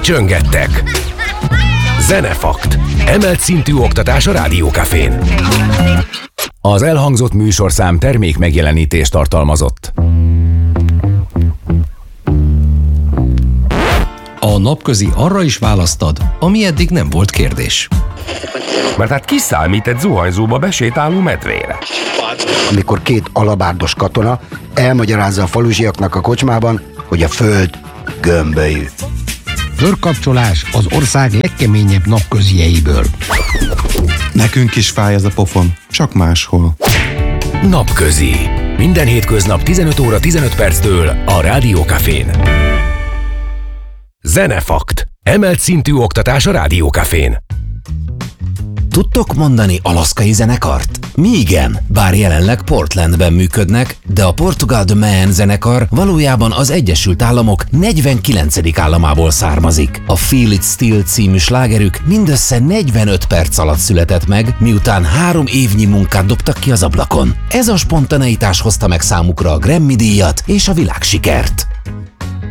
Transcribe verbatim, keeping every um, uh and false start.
Csöngettek. Zenefakt. Emelt szintű oktatás a Rádió Cafén. Az elhangzott műsorszám termék megjelenítést tartalmazott. A napközi arra is választad, ami eddig nem volt kérdés. Mert hát ki számít egy zuhanyzóba besétáló medvére? Amikor két alabárdos katona elmagyarázza a falusiaknak a kocsmában, hogy a föld gömbölyű. Körkapcsolás az ország legkeményebb napközieiből. Nekünk is fáj ez a pofon, csak máshol. Napközi. Minden hétköznap tizenöt óra tizenöt perctől a Rádió Cafén. Zenefakt. Emelt szintű oktatás a Rádió Cafén. Tudtok mondani alaszkai zenekart? Mi igen, bár jelenleg Portlandben működnek, de a portugál The Man zenekar valójában az Egyesült Államok negyvenkilencedik államából származik. A Feel It Still című slágerük mindössze negyvenöt perc alatt született meg, miután három évnyi munkát dobtak ki az ablakon. Ez a spontaneitás hozta meg számukra a Grammy-díjat és a világsikert.